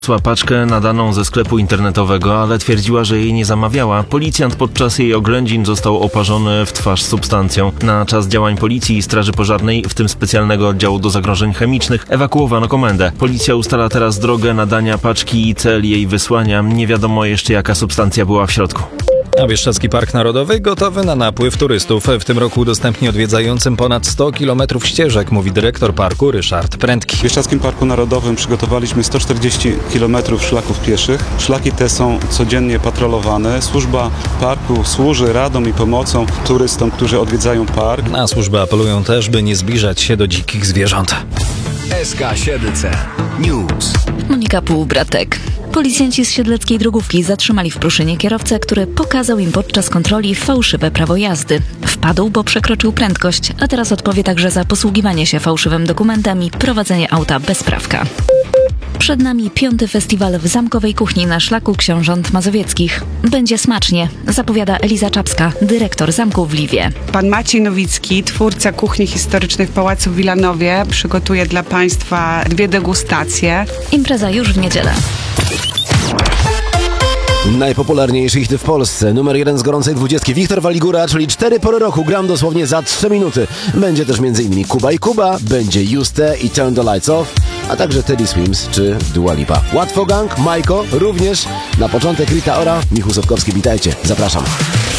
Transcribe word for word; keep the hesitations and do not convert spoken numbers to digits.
Paczkę nadaną ze sklepu internetowego, ale twierdziła, że jej nie zamawiała. Policjant podczas jej oględzin został oparzony w twarz substancją. Na czas działań policji i straży pożarnej, w tym specjalnego oddziału do zagrożeń chemicznych, ewakuowano komendę. Policja ustala teraz drogę nadania paczki i cel jej wysłania. Nie wiadomo jeszcze, jaka substancja była w środku. A Bieszczadzki Park Narodowy gotowy na napływ turystów. W tym roku udostępni odwiedzającym ponad sto kilometrów ścieżek, mówi dyrektor parku Ryszard Prędki. W Bieszczadzkim Parku Narodowym przygotowaliśmy sto czterdzieści kilometrów szlaków pieszych. Szlaki te są codziennie patrolowane. Służba parku służy radą i pomocą turystom, którzy odwiedzają park. A służby apelują też, by nie zbliżać się do dzikich zwierząt. S K Siedlce News. Monika Półbratek. Policjanci z siedleckiej drogówki zatrzymali w Pruszynie kierowcę, który pokazał im podczas kontroli fałszywe prawo jazdy. Wpadł, bo przekroczył prędkość, a teraz odpowie także za posługiwanie się fałszywym dokumentem i prowadzenie auta bez prawka. Przed nami piąty festiwal w zamkowej kuchni na szlaku książąt mazowieckich. Będzie smacznie, zapowiada Eliza Czapska, dyrektor zamku w Liwie. Pan Maciej Nowicki, twórca kuchni historycznych Pałacu w Wilanowie, przygotuje dla Państwa dwie degustacje. Impreza już w niedzielę. Najpopularniejszy hit w Polsce. Numer jeden z gorącej dwudziestki. Wiktor Waligura, czyli cztery pory roku. Gram dosłownie za trzy minuty. Będzie też m.in. Kuba i Kuba, będzie Juste i Turn the Lights Off, a także Teddy Swims czy Dua Lipa. Łatwo Gang, Majko również. Na początek Rita Ora, Michał Sobkowski, witajcie. Zapraszam.